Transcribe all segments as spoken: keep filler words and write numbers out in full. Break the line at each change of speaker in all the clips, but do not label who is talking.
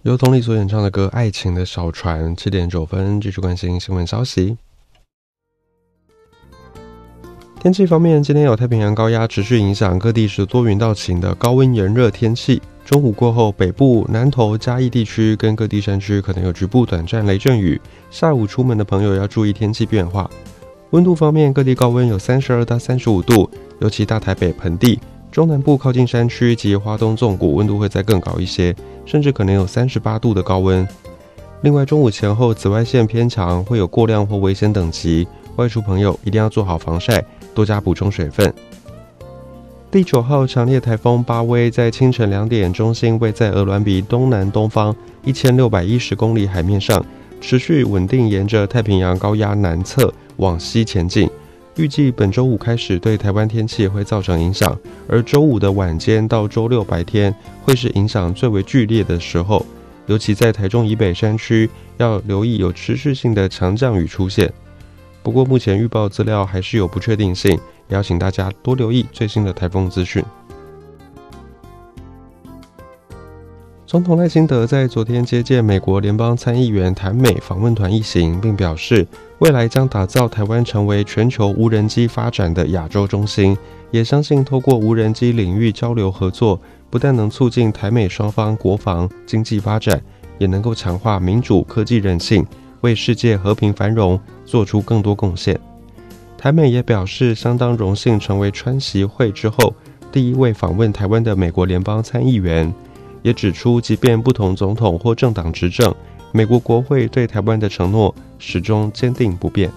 由同理所演唱的歌《爱情的小船》，七点九分，继续关心新闻消息。天气方面，今天有太平洋高压持续影响，各地是多云到晴的高温炎热天气。中午过后，北部、南投、嘉义地区跟各地山区可能有局部短暂雷阵雨。下午出门的朋友要注意天气变化。温度方面，各地高温有三十二到三十五度，尤其大台北盆地、中南部靠近山区及花东纵谷温度会再更高一些，甚至可能有三十八度的高温。另外，中午前后紫外线偏强，会有过量或危险等级，外出朋友一定要做好防晒，多加补充水分。第九号强烈台风巴威在清晨两点，中心位在鹅銮鼻东南东方一千六百一十公里海面上，持续稳定沿着太平洋高压南侧往西前进。预计本周五开始对台湾天气会造成影响，而周五的晚间到周六白天会是影响最为剧烈的时候，尤其在台中以北山区要留意有持续性的强降雨出现。不过目前预报资料还是有不确定性，邀请大家多留意最新的台风资讯。总统赖清德在昨天接见美国联邦参议员谈美访问团一行，并表示未来将打造台湾成为全球无人机发展的亚洲中心，也相信透过无人机领域交流合作，不但能促进台美双方国防经济发展，也能够强化民主科技韧性，为世界和平繁荣做出更多贡献。台美也表示相当荣幸成为川习会之后第一位访问台湾的美国联邦参议员，也指出即便不同总统或政党执政，美国国会对台湾的承诺始终坚定不变。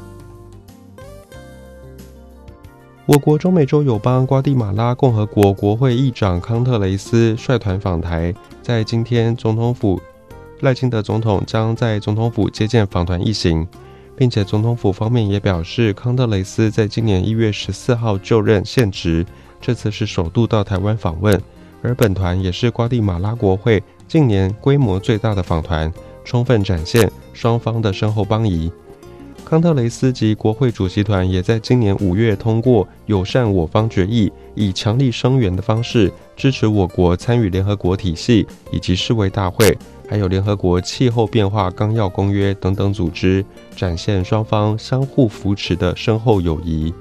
我国中美洲友邦瓜地马拉共和国国会议长康特雷斯率团访台，在今天总统府赖清德总统将在总统府接见访团一行，并且总统府方面也表示，康特雷斯在今年一月十四号就任现职，这次是首度到台湾访问，而本团也是瓜地马拉国会近年规模最大的访团，充分展现双方的深厚邦谊。康特雷斯及国会主席团也在今年五月通过友善我方决议，以强力声援的方式支持我国参与联合国体系以及世卫大会，还有联合国气候变化纲要公约等等组织，展现双方相互扶持的深厚友谊。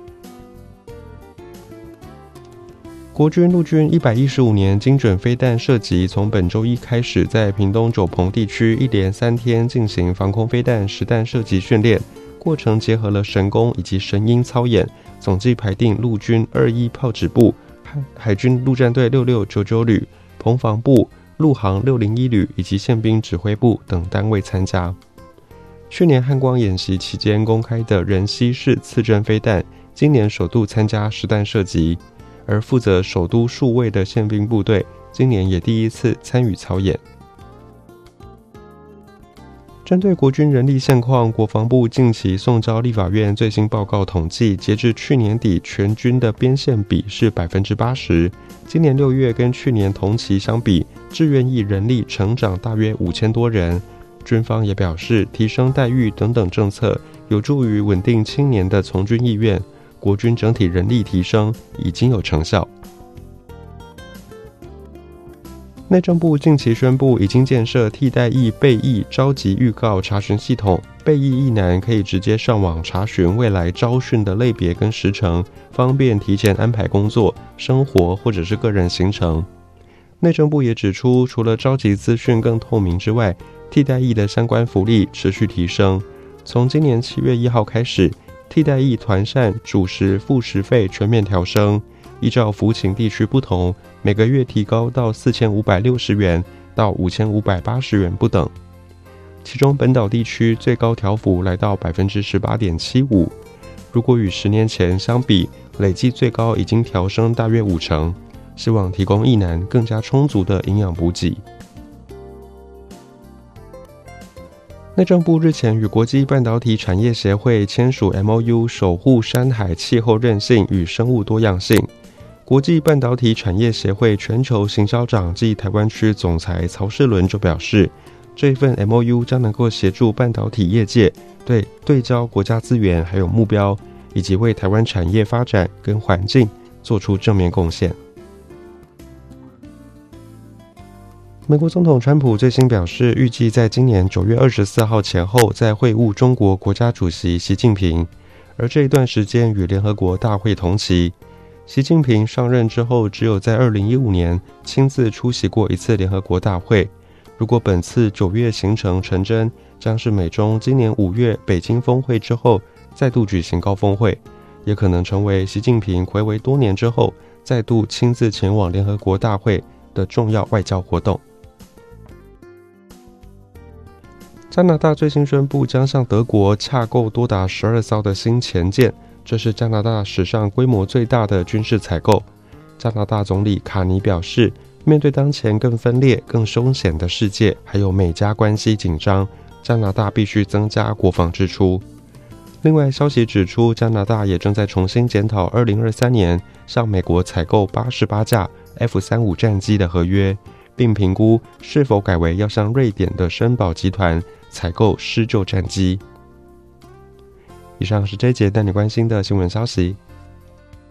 国军陆军一百一十五年精准飞弹射击从本周一开始，在屏东九鹏地区一连三天进行防空飞弹实弹射击训练，过程结合了神功以及神鹰操演，总计排定陆军二一炮指部、海军陆战队六六九九旅、澎防部、陆航六零一旅以及宪兵指挥部等单位参加。去年汉光演习期间公开的人西式刺针飞弹，今年首度参加实弹射击，而负责首都数位的宪兵部队今年也第一次参与操演。针对国军人力现况，国防部近期送交立法院最新报告统计，截至去年底，全军的编线比是 百分之八十。今年六月跟去年同期相比，志愿役人力成长大约五千多人。军方也表示，提升待遇等等政策有助于稳定青年的从军意愿，国军整体人力提升已经有成效。内政部近期宣布，已经建设替代役备役召集预告查询系统，备役役男可以直接上网查询未来招训的类别跟时程，方便提前安排工作、生活或者是个人行程。内政部也指出，除了召集资讯更透明之外，替代役的相关福利持续提升。从今年七月一号开始，替代役团膳、主食、副食费全面调升，依照服勤地区不同，每个月提高到四千五百六十元到五千五百八十元不等。其中本岛地区最高调幅来到 百分之十八点七五， 如果与十年前相比，累计最高已经调升大约五成，希望提供役男更加充足的营养补给。内政部日前与国际半导体产业协会签署 M O U， 守护山海气候韧性与生物多样性。国际半导体产业协会全球行销长暨台湾区总裁曹世伦就表示，这份 M O U 将能够协助半导体业界对对焦国家资源还有目标，以及为台湾产业发展跟环境做出正面贡献。 美国总统川普最新表示，预计在今年九月二十四号前后再会晤中国国家主席习近平，而这一段时间与联合国大会同期。习近平上任之后，只有在二零一五年亲自出席过一次联合国大会。如果本次九月行程成真，将是美中今年五月北京峰会之后再度举行高峰会，也可能成为习近平睽违多年之后再度亲自前往联合国大会的重要外交活动。加拿大最新宣布将向德国洽购多达十二艘的新潜舰，这是加拿大史上规模最大的军事采购。加拿大总理卡尼表示，面对当前更分裂、更凶险的世界，还有美加关系紧张，加拿大必须增加国防支出。另外，消息指出，加拿大也正在重新检讨二零二三年向美国采购八十八架 F 三十五 战机的合约，并评估是否改为要向瑞典的绅宝集团采购施救战机。以上是这一节带你关心的新闻消息。